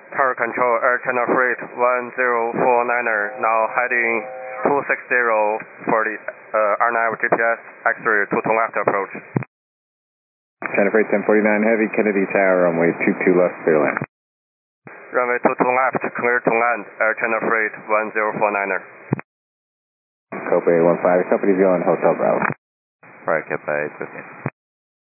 Tower Control, Air China Freight 1049er, now heading 260 for the RNAV GPS, X-ray 2 to left approach. China Freight 1049 Heavy, Kennedy Tower, runway 22 left, clear land. Runway 22 left, clear to land, Air China Freight 1049er. Copa 815, company's going Hotel Bravo. Right, Copa 815.